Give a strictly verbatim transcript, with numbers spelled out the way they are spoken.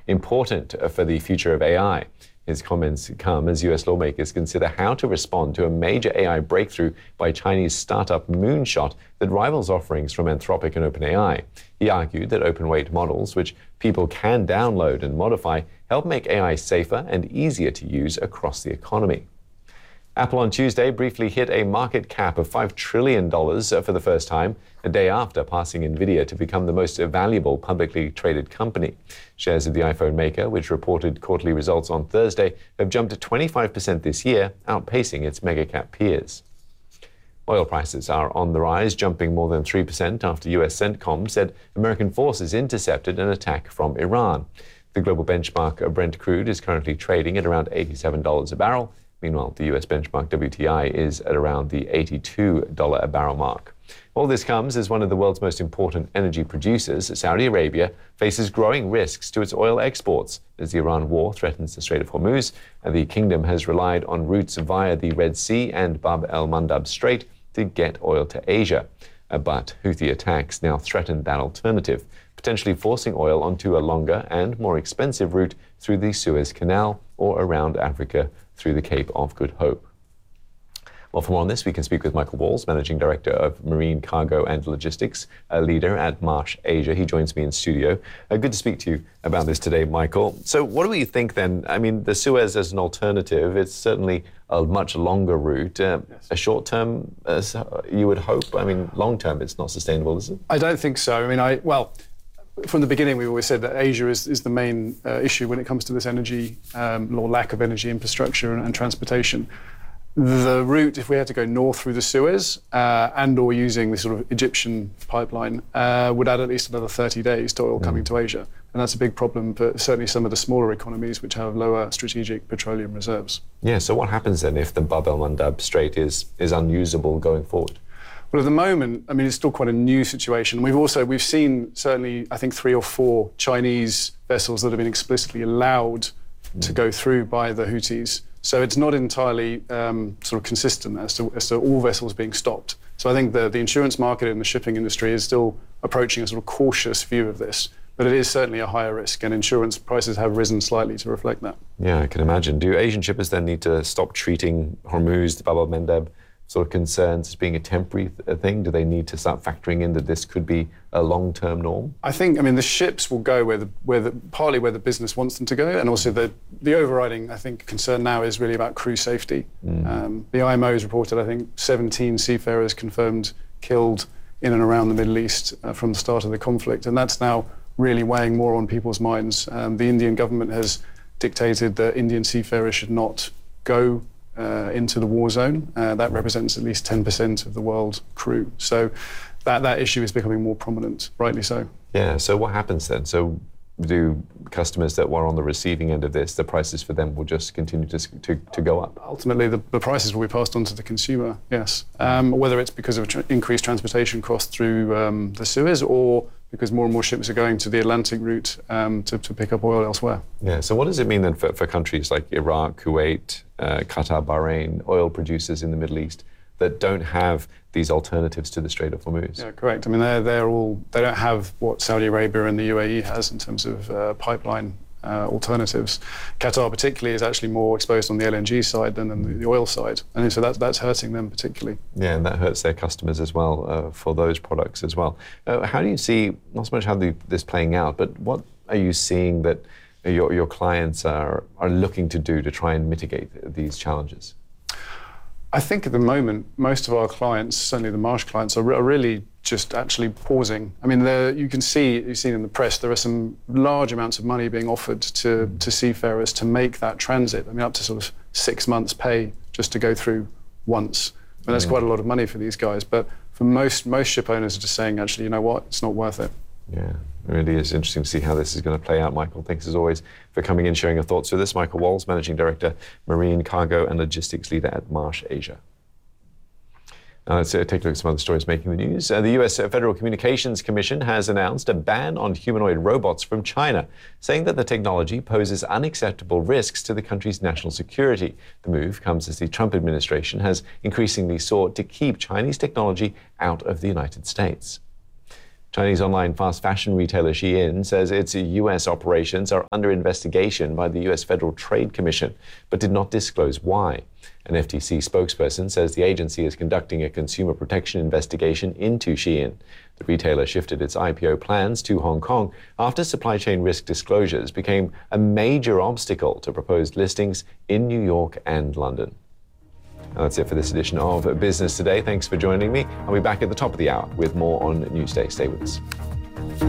important for the future of A I. His comments come as U S lawmakers consider how to respond to a major A I breakthrough by Chinese startup Moonshot that rivals offerings from Anthropic and OpenAI. He argued that open-weight models, which people can download and modify, help make A I safer and easier to use across the economy. Apple on Tuesday briefly hit a market cap of five trillion dollars for the first time, a day after passing Nvidia to become the most valuable publicly traded company. Shares of the iPhone maker, which reported quarterly results on Thursday, have jumped to twenty-five percent this year, outpacing its mega-cap peers. Oil prices are on the rise, jumping more than three percent after U S CENTCOM said American forces intercepted an attack from Iran. The global benchmark of Brent crude is currently trading at around eighty-seven dollars a barrel. Meanwhile, the U S benchmark W T I is at around the eighty-two dollars a barrel mark. All this comes as one of the world's most important energy producers, Saudi Arabia, faces growing risks to its oil exports as the Iran war threatens the Strait of Hormuz, and the kingdom has relied on routes via the Red Sea and Bab el-Mandab Strait to get oil to Asia. But Houthi attacks now threaten that alternative, potentially forcing oil onto a longer and more expensive route through the Suez Canal or around Africa through the Cape of Good Hope. Well, for more on this, we can speak with Michael Walls, Managing Director of Marine Cargo and Logistics, a leader at Marsh Asia. He joins me in studio. Uh, good to speak to you about this today, Michael. So what do you think then? I mean, the Suez as an alternative, it's certainly a much longer route. Uh, yes. A short term, as you would hope? I mean, long term, it's not sustainable, is it? I don't think so. I mean, I, well, from the beginning, we always said that Asia is, is the main uh, issue when it comes to this energy um, or lack of energy infrastructure and, and transportation. The route, if we had to go north through the Suez uh, and or using the sort of Egyptian pipeline, uh, would add at least another thirty days to oil mm. coming to Asia. And that's a big problem for certainly some of the smaller economies which have lower strategic petroleum reserves. Yeah, so what happens then if the Bab el-Mandab Strait is, is unusable going forward? Well, at the moment, I mean, it's still quite a new situation. We've also, we've seen certainly, I think, three or four Chinese vessels that have been explicitly allowed mm. to go through by the Houthis. So it's not entirely um, sort of consistent as to, as to all vessels being stopped. So I think the, the insurance market and the shipping industry is still approaching a sort of cautious view of this. But it is certainly a higher risk, and insurance prices have risen slightly to reflect that. Yeah, I can imagine. Do Asian shippers then need to stop treating Hormuz, the Bab el-Mandab sort of concerns as being a temporary th- thing? Do they need to start factoring in that this could be a long-term norm? I think, I mean, the ships will go where the, where the, partly where the business wants them to go, and also the, the overriding, I think, concern now is really about crew safety. Mm. Um, the I M O has reported, I think, seventeen seafarers confirmed killed in and around the Middle East uh, from the start of the conflict, and that's now really weighing more on people's minds. Um, the Indian government has dictated that Indian seafarers should not go Uh, into the war zone. Uh, that represents at least ten percent of the world crew. So that, that issue is becoming more prominent, rightly so. Yeah, so what happens then? So do customers that were on the receiving end of this, the prices for them will just continue to to, to go up? Ultimately, the, the prices will be passed on to the consumer, yes. Um, whether it's because of tr- increased transportation costs through um, the Suez or because more and more ships are going to the Atlantic route um, to, to pick up oil elsewhere. Yeah, so what does it mean then for, for countries like Iraq, Kuwait, uh, Qatar, Bahrain, oil producers in the Middle East that don't have these alternatives to the Strait of Hormuz? Yeah, correct. I mean, they're, they're all, they don't have what Saudi Arabia and the U A E has in terms of uh, pipeline uh, alternatives. Qatar particularly is actually more exposed on the L N G side than on the, the oil side. And so that's, that's hurting them particularly. Yeah, and that hurts their customers as well uh, for those products as well. Uh, how do you see, not so much how the, this playing out, but what are you seeing that your, your clients are, are looking to do to try and mitigate these challenges? I think at the moment, most of our clients, certainly the Marsh clients, are, re- are really just actually pausing. I mean, you can see, you've seen in the press, there are some large amounts of money being offered to, to seafarers to make that transit. I mean, up to sort of six months' pay just to go through once. I mean, that's mm. quite a lot of money for these guys. But for most most ship owners are just saying, actually, you know what, it's not worth it. Yeah, it really is interesting to see how this is going to play out. Michael, thanks as always for coming in, sharing your thoughts with us. Michael Walls, Managing Director, Marine Cargo and Logistics Leader at Marsh Asia. Now let's uh, take a look at some other stories making the news. Uh, the U S Federal Communications Commission has announced a ban on humanoid robots from China, saying that the technology poses unacceptable risks to the country's national security. The move comes as the Trump administration has increasingly sought to keep Chinese technology out of the United States. Chinese online fast fashion retailer Shein says its U S operations are under investigation by the U S Federal Trade Commission, but did not disclose why. An F T C spokesperson says the agency is conducting a consumer protection investigation into Shein. The retailer shifted its I P O plans to Hong Kong after supply chain risk disclosures became a major obstacle to proposed listings in New York and London. And that's it for this edition of Business Today. Thanks for joining me. I'll be back at the top of the hour with more on Newsday. Stay with us.